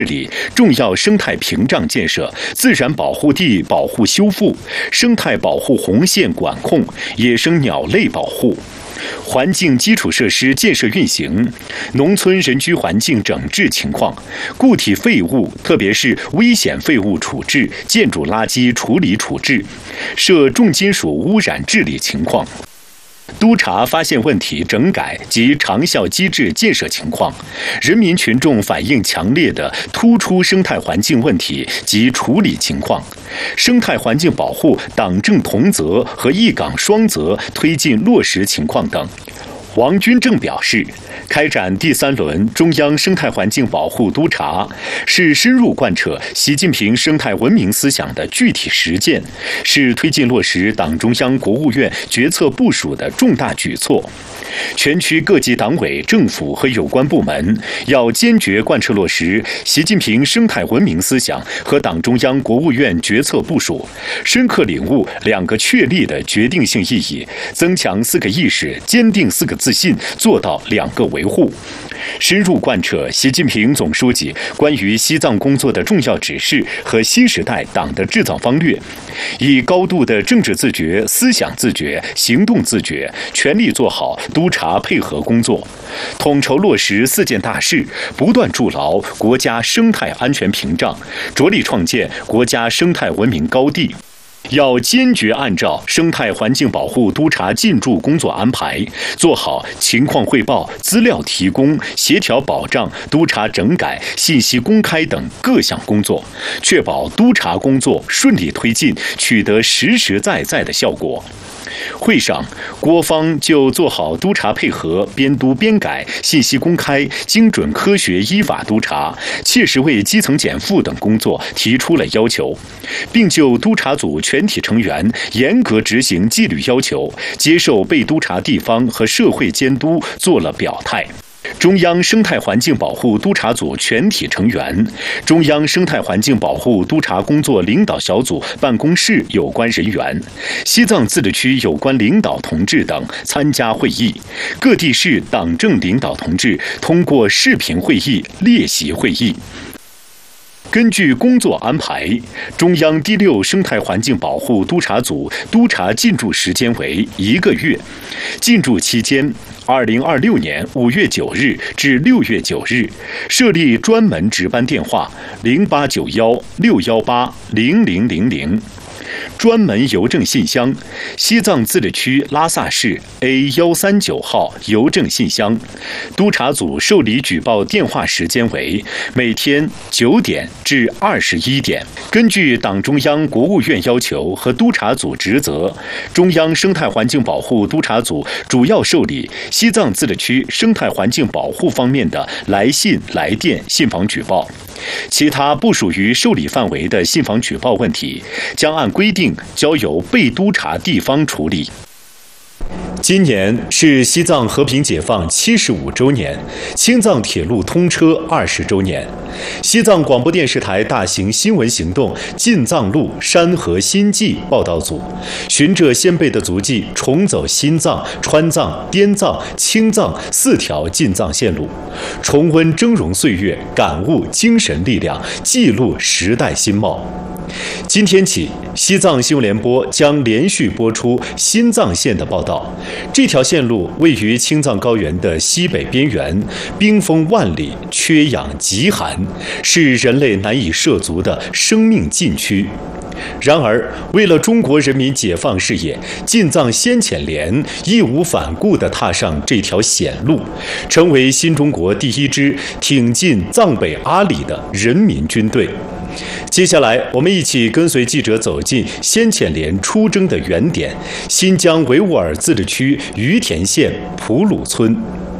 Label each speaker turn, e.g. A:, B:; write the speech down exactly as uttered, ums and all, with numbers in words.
A: 里重要生态屏障建设、自然保护地保护修复、生态保护红线管控、野生鸟类保护、环境基础设施建设运行、农村人居环境整治情况、固体废物特别是危险废物处置、建筑垃圾处理处置、涉重金属污染治理情况。督查发现问题整改及长效机制建设情况，人民群众反映强烈的突出生态环境问题及处理情况，生态环境保护党政同责和一岗双责推进落实情况等。王军正表示，开展第三轮中央生态环境保护督查，是深入贯彻习近平生态文明思想的具体实践，是推进落实党中央、国务院决策部署的重大举措。全区各级党委政府和有关部门要坚决贯彻落实习近平生态文明思想和党中央、国务院决策部署，深刻领悟两个确立的决定性意义，增强四个意识，坚定四个自信，做到两个维护。深入贯彻习近平总书记关于西藏工作的重要指示和新时代党的制造方略，以高度的政治自觉、思想自觉、行动自觉，全力做好督查配合工作，统筹落实四件大事，不断筑牢国家生态安全屏障，着力创建国家生态文明高地。要坚决按照生态环境保护督查进驻工作安排，做好情况汇报、资料提供、协调保障、督查整改、信息公开等各项工作，确保督查工作顺利推进，取得实实在在的效果。会上，郭方就做好督查配合、边督边改、信息公开、精准科学依法督查、切实为基层减负等工作提出了要求，并就督查组全体成员严格执行纪律要求、接受被督查地方和社会监督做了表态。中央生态环境保护督查组全体成员、中央生态环境保护督查工作领导小组办公室有关人员、西藏自治区有关领导同志等参加会议，各地市党政领导同志通过视频会议列席会议。根据工作安排，中央第六生态环境保护督查组督查进驻时间为一个月，进驻期间二零二六年五月九日至六月九日，设立专门值班电话零八九幺六幺八零零零零。专门邮政信箱：西藏自治区拉萨市 A 一三九号邮政信箱。督查组受理举报电话时间为每天九点至二十一点。根据党中央、国务院要求和督查组职责，中央生态环境保护督查组主要受理西藏自治区生态环境保护方面的来信、来电、信访举报。其他不属于受理范围的信访举报问题，将按规定交由被督查地方处理。今年是西藏和平解放七十五周年，青藏铁路通车二十周年。西藏广播电视台大型新闻行动进藏路山河新纪报道组，循着先辈的足迹，重走新藏、川藏、滇藏、青藏四条进藏线路，重温峥嵘岁月，感悟精神力量，记录时代新貌。今天起，西藏新闻联播将连续播出新藏线的报道。这条线路位于青藏高原的西北边缘，冰封万里，缺氧极寒，是人类难以涉足的生命禁区。然而，为了中国人民解放事业，进藏先遣连义无反顾地踏上这条险路，成为新中国第一支挺进藏北阿里的人民军队。接下来，我们一起跟随记者走进先遣连出征的原点——新疆维吾尔自治区于田县普鲁村。